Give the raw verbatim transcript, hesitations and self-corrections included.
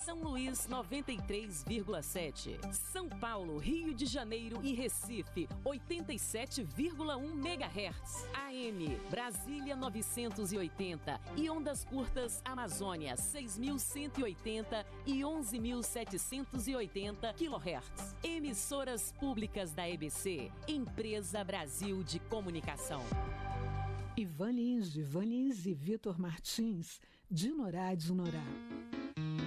São Luís noventa e três vírgula sete. São Paulo, Rio de Janeiro e Recife oitenta e sete vírgula um megahertz. A M Brasília novecentos e oitenta e ondas curtas Amazônia seis mil cento e oitenta e onze mil setecentos e oitenta quilohertz. Emissoras públicas da E B C, Empresa Brasil de Comunicação. Ivan Lins, Ivan Lins e Vitor Martins, de Norá de Norá.